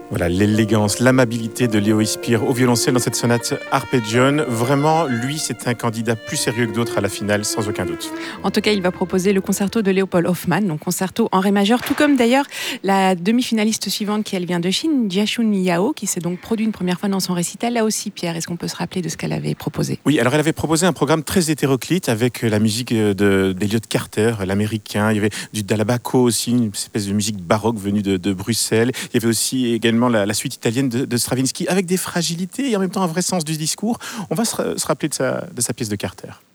Voilà, l'élégance, l'amabilité de Leo Ispire au violoncelle dans cette sonate Arpeggione. Vraiment, lui, c'est un candidat plus sérieux que d'autres à la finale, sans aucun doute. En tout cas, il va proposer le concerto de Leopold Hoffmann, donc concerto en ré majeur, tout comme d'ailleurs la demi-finaliste suivante qui elle vient de Chine, Jiashun Yao, qui s'est donc produit une première fois dans son récital. Là aussi, Pierre, est-ce qu'on peut se rappeler de ce qu'elle avait proposé ? Oui, alors elle avait proposé un programme très hétéroclite avec la musique d'Elliot Carter, l'américain. Il y avait du Dall'Abaco aussi, une espèce de musique baroque venue de Bruxelles. Il y avait aussi également la suite italienne de Stravinsky avec des fragilités et en même temps un vrai sens du discours. On va se rappeler de sa pièce de Carter.